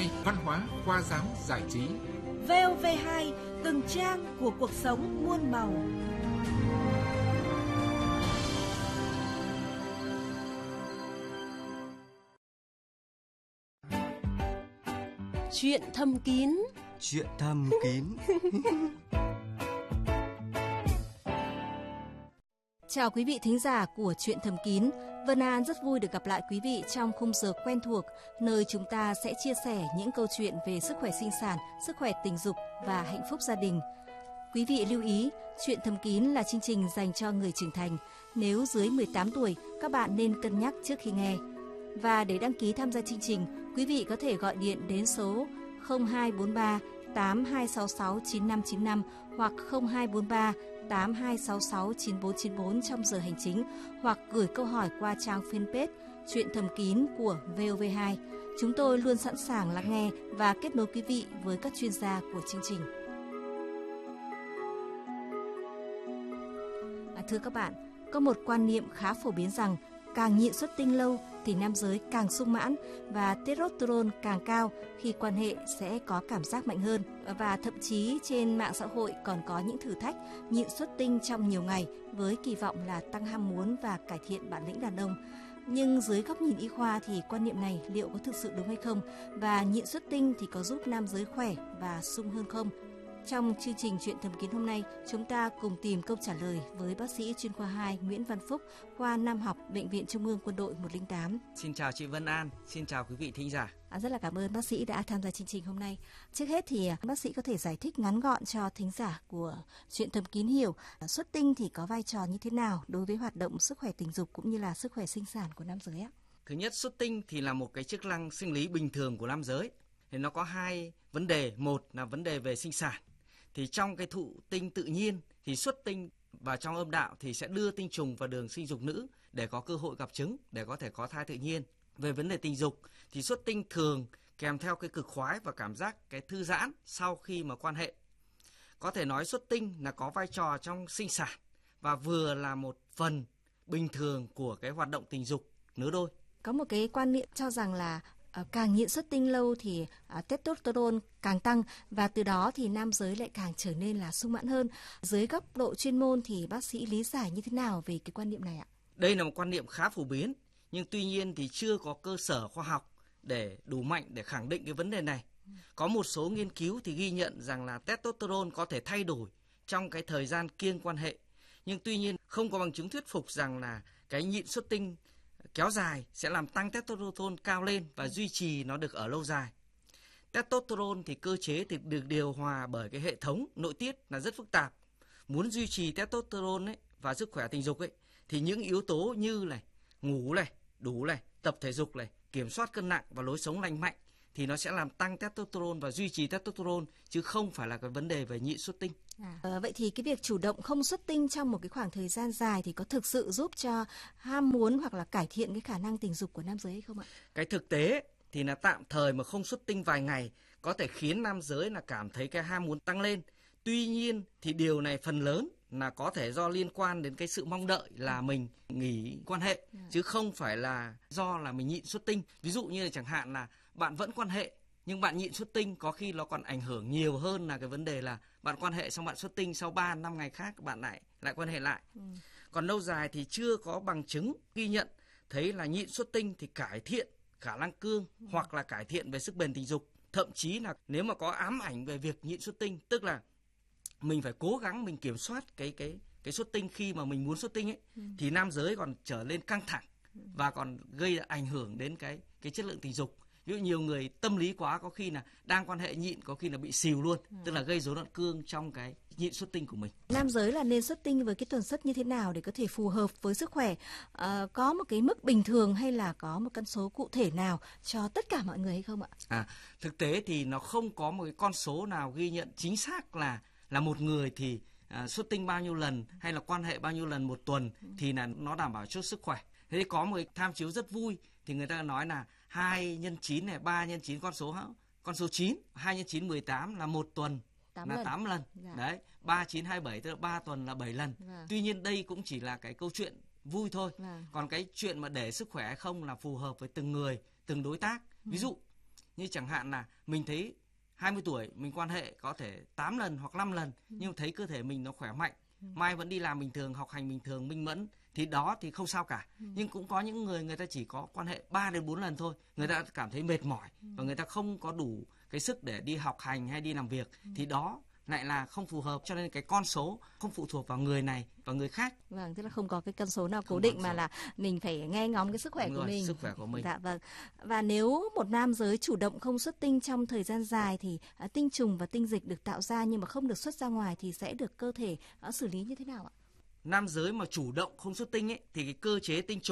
VOV2 Văn hóa, khoa giáo, giải trí. VOV2 từng trang của cuộc sống muôn màu. Chuyện thầm kín. Chuyện thầm kín. Chào quý vị thính giả của Chuyện thầm kín. Vân An rất vui được gặp lại quý vị trong khung giờ quen thuộc, nơi chúng ta sẽ chia sẻ những câu chuyện về sức khỏe sinh sản, sức khỏe tình dục và hạnh phúc gia đình. Quý vị lưu ý, Chuyện thầm kín là chương trình dành cho người trưởng thành. Nếu dưới 18 tuổi, các bạn nên cân nhắc trước khi nghe. Và để đăng ký tham gia chương trình, quý vị có thể gọi điện đến số 0243 8266 9595 hoặc 0243 8266 9494 trong giờ hành chính, hoặc gửi câu hỏi qua trang fanpage Chuyện thầm kín của VOV2. Chúng tôi luôn sẵn sàng lắng nghe và kết nối quý vị với các chuyên gia của chương trình. Thưa các bạn, có một quan niệm khá phổ biến rằng càng nhịn xuất tinh lâu thì nam giới càng sung mãn và testosterone càng cao, khi quan hệ sẽ có cảm giác mạnh hơn. Và thậm chí trên mạng xã hội còn có những thử thách nhịn xuất tinh trong nhiều ngày với kỳ vọng là tăng ham muốn và cải thiện bản lĩnh đàn ông. Nhưng dưới góc nhìn y khoa thì quan niệm này liệu có thực sự đúng hay không? Và nhịn xuất tinh thì có giúp nam giới khỏe và sung hơn không? Trong chương trình Chuyện thầm kín hôm nay, chúng ta cùng tìm câu trả lời với bác sĩ chuyên khoa 2 Nguyễn Văn Phúc, khoa Nam học, Bệnh viện Trung ương Quân đội 108. Xin chào chị Vân An, xin chào quý vị thính giả. Rất là cảm ơn bác sĩ đã tham gia chương trình hôm nay. Trước hết thì bác sĩ có thể giải thích ngắn gọn cho thính giả của Chuyện thầm kín hiểu xuất tinh thì có vai trò như thế nào đối với hoạt động sức khỏe tình dục cũng như là sức khỏe sinh sản của nam giới ạ? Thứ nhất, xuất tinh thì là một cái chức năng sinh lý bình thường của nam giới. Thì nó có hai vấn đề, một là vấn đề về sinh sản. Thì trong cái thụ tinh tự nhiên thì xuất tinh vào trong âm đạo thì sẽ đưa tinh trùng vào đường sinh dục nữ để có cơ hội gặp trứng, để có thể có thai tự nhiên. Về vấn đề tình dục thì xuất tinh thường kèm theo cái cực khoái và cảm giác cái thư giãn sau khi mà quan hệ. Có thể nói xuất tinh là có vai trò trong sinh sản và vừa là một phần bình thường của cái hoạt động tình dục nửa đôi. Có một cái quan niệm cho rằng là càng nhịn xuất tinh lâu thì testosterone càng tăng và từ đó thì nam giới lại càng trở nên là sung mãn hơn. Dưới góc độ chuyên môn thì bác sĩ lý giải như thế nào về cái quan niệm này ạ? Đây là một quan niệm khá phổ biến, nhưng tuy nhiên thì chưa có cơ sở khoa học để đủ mạnh để khẳng định cái vấn đề này. Có một số nghiên cứu thì ghi nhận rằng là testosterone có thể thay đổi trong cái thời gian kiêng quan hệ, nhưng tuy nhiên không có bằng chứng thuyết phục rằng là cái nhịn xuất tinh kéo dài sẽ làm tăng testosterone cao lên và duy trì nó được ở lâu dài. Testosterone thì cơ chế thì được điều hòa bởi cái hệ thống nội tiết là rất phức tạp. Muốn duy trì testosterone ấy và sức khỏe tình dục ấy thì những yếu tố như này, ngủ này, đủ này, tập thể dục này, kiểm soát cân nặng và lối sống lành mạnh thì nó sẽ làm tăng testosterone và duy trì testosterone, chứ không phải là cái vấn đề về nhịn xuất tinh. Vậy thì cái việc chủ động không xuất tinh trong một cái khoảng thời gian dài thì có thực sự giúp cho ham muốn hoặc là cải thiện cái khả năng tình dục của nam giới hay không ạ? Cái thực tế thì là tạm thời mà không xuất tinh vài ngày có thể khiến nam giới là cảm thấy cái ham muốn tăng lên. Tuy nhiên thì điều này phần lớn là có thể do liên quan đến cái sự mong đợi là mình nghỉ quan hệ, chứ không phải là do là mình nhịn xuất tinh. Ví dụ như là chẳng hạn là bạn vẫn quan hệ nhưng bạn nhịn xuất tinh, có khi nó còn ảnh hưởng nhiều hơn là cái vấn đề là bạn quan hệ xong bạn xuất tinh, sau 3-5 ngày khác bạn lại quan hệ lại. Còn lâu dài thì chưa có bằng chứng ghi nhận thấy là nhịn xuất tinh thì cải thiện khả năng cương hoặc là cải thiện về sức bền tình dục. Thậm chí là nếu mà có ám ảnh về việc nhịn xuất tinh, tức là mình phải cố gắng mình kiểm soát cái xuất tinh khi mà mình muốn xuất tinh ấy, thì nam giới còn trở lên căng thẳng và còn gây ảnh hưởng đến cái chất lượng tình dục. Ví dụ nhiều người tâm lý quá, có khi là đang quan hệ nhịn có khi là bị xìu luôn, tức là gây rối loạn cương trong cái nhịn xuất tinh của mình. Nam giới là nên xuất tinh với cái tần suất như thế nào để có thể phù hợp với sức khỏe? Có một cái mức bình thường hay là có một con số cụ thể nào cho tất cả mọi người hay không ạ? Thực tế thì nó không có một cái con số nào ghi nhận chính xác là một người thì xuất tinh bao nhiêu lần hay là quan hệ bao nhiêu lần một tuần thì là nó đảm bảo cho sức khỏe. Thế thì có một cái tham chiếu rất vui thì người ta nói là 2x9 này, 3x9 con số 9, 2x9 18 là một tuần 8 lần. Dạ. Đấy, 3x9 27 tức là 3 tuần là 7 lần. Dạ. Tuy nhiên đây cũng chỉ là cái câu chuyện vui thôi. Dạ. Còn cái chuyện mà để sức khỏe hay không là phù hợp với từng người, từng đối tác. Ví dụ Như chẳng hạn là mình thấy 20 tuổi mình quan hệ có thể 8 lần hoặc 5 lần nhưng thấy cơ thể mình nó khỏe mạnh, mai vẫn đi làm bình thường, học hành bình thường, minh mẫn thì đó thì không sao cả. Nhưng cũng có những người ta chỉ có quan hệ 3 đến 4 lần thôi, người ta cảm thấy mệt mỏi và người ta không có đủ cái sức để đi học hành hay đi làm việc thì đó lại là không phù hợp, cho nên cái con số không phụ thuộc vào người này và người khác. Vâng, tức là không có cái con số nào cố định mà là mình phải nghe ngóng cái sức khỏe của mình. Sức khỏe của mình. Dạ vâng. Và nếu một nam giới chủ động không xuất tinh trong thời gian dài thì tinh trùng và tinh dịch được tạo ra nhưng mà không được xuất ra ngoài thì sẽ được cơ thể xử lý như thế nào ạ? Nam giới mà chủ động không xuất tinh ấy thì cái cơ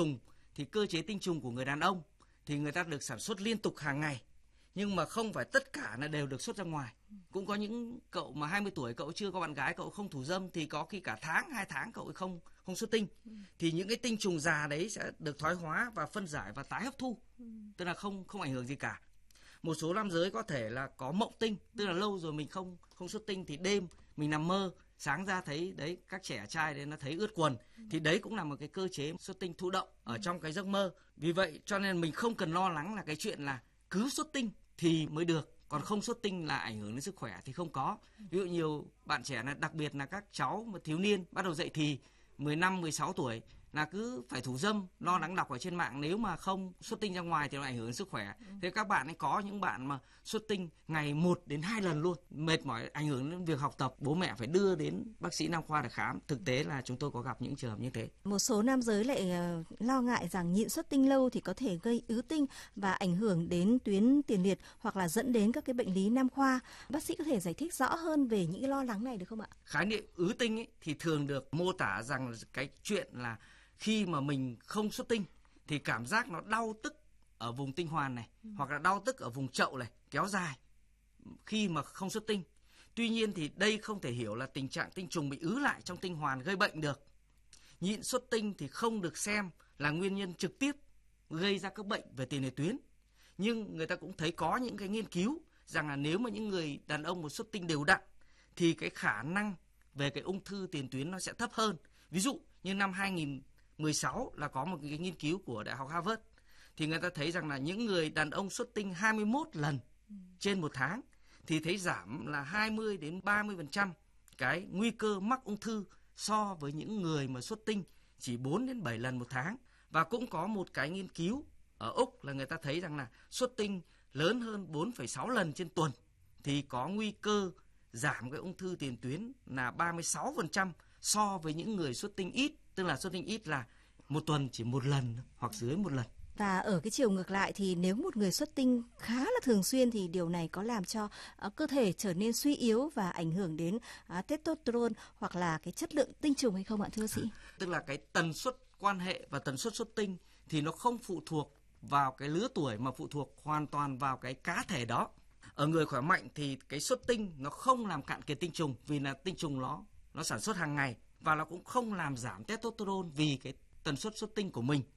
chế tinh trùng của người đàn ông thì người ta được sản xuất liên tục hàng ngày. Nhưng mà không phải tất cả là đều được xuất ra ngoài. Cũng có những cậu mà 20 tuổi cậu chưa có bạn gái, cậu không thủ dâm thì có khi cả tháng, 2 tháng cậu không xuất tinh. Thì những cái tinh trùng già đấy sẽ được thoái hóa và phân giải và tái hấp thu. Tức là không ảnh hưởng gì cả. Một số nam giới có thể là có mộng tinh, tức là lâu rồi mình không xuất tinh thì đêm mình nằm mơ, sáng ra thấy đấy các trẻ trai đấy nó thấy ướt quần thì đấy cũng là một cái cơ chế xuất tinh thụ động ở trong cái giấc mơ. Vì vậy cho nên mình không cần lo lắng là cái chuyện là cứ xuất tinh thì mới được, còn không xuất tinh là ảnh hưởng đến sức khỏe thì không có. Ví dụ nhiều bạn trẻ là đặc biệt là các cháu mà thiếu niên bắt đầu dậy thì 15, 16 tuổi là cứ phải thủ dâm, lo lắng đọc ở trên mạng nếu mà không xuất tinh ra ngoài thì nó ảnh hưởng đến sức khỏe. Thế các bạn ấy có những bạn mà xuất tinh ngày 1 đến 2 lần luôn, mệt mỏi, ảnh hưởng đến việc học tập, bố mẹ phải đưa đến bác sĩ nam khoa để khám. Thực tế là chúng tôi có gặp những trường hợp như thế. Một số nam giới lại lo ngại rằng nhịn xuất tinh lâu thì có thể gây ứ tinh và ảnh hưởng đến tuyến tiền liệt hoặc là dẫn đến các cái bệnh lý nam khoa. Bác sĩ có thể giải thích rõ hơn về những cái lo lắng này được không ạ? Khái niệm ứ tinh ấy thì thường được mô tả rằng cái chuyện là khi mà mình không xuất tinh thì cảm giác nó đau tức ở vùng tinh hoàn này hoặc là đau tức ở vùng chậu này kéo dài khi mà không xuất tinh. Tuy nhiên thì đây không thể hiểu là tình trạng tinh trùng bị ứ lại trong tinh hoàn gây bệnh được. Nhịn xuất tinh thì không được xem là nguyên nhân trực tiếp gây ra các bệnh về tiền liệt tuyến. Nhưng người ta cũng thấy có những cái nghiên cứu rằng là nếu mà những người đàn ông mà xuất tinh đều đặn thì cái khả năng về cái ung thư tiền tuyến nó sẽ thấp hơn. Ví dụ như năm 2016 là có một cái nghiên cứu của Đại học Harvard thì người ta thấy rằng là những người đàn ông xuất tinh 21 lần trên một tháng thì thấy giảm là 20 đến 30% cái nguy cơ mắc ung thư so với những người mà xuất tinh chỉ 4 đến 7 lần một tháng. Và cũng có một cái nghiên cứu ở Úc là người ta thấy rằng là xuất tinh lớn hơn 4,6 lần trên tuần thì có nguy cơ giảm cái ung thư tiền tuyến là 36% so với những người xuất tinh ít, tức là xuất tinh ít là một tuần chỉ một lần hoặc dưới một lần. Và ở cái chiều ngược lại thì nếu một người xuất tinh khá là thường xuyên thì điều này có làm cho cơ thể trở nên suy yếu và ảnh hưởng đến testosterone hoặc là cái chất lượng tinh trùng hay không ạ thưa bác sĩ? Tức là cái tần suất quan hệ và tần suất xuất tinh thì nó không phụ thuộc vào cái lứa tuổi mà phụ thuộc hoàn toàn vào cái cá thể đó. Ở người khỏe mạnh thì cái xuất tinh nó không làm cạn kiệt tinh trùng vì là tinh trùng nó sản xuất hàng ngày và nó cũng không làm giảm testosterone vì cái tần suất xuất tinh của mình.